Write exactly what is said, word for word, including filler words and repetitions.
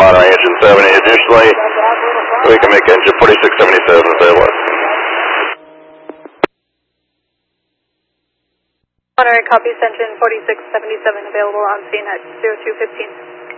monitoring engine seventy. Additionally, we can make engine forty-six seventy-seven available. Monitoring copies engine forty-six seventy-seven available on scene at zero two fifteen.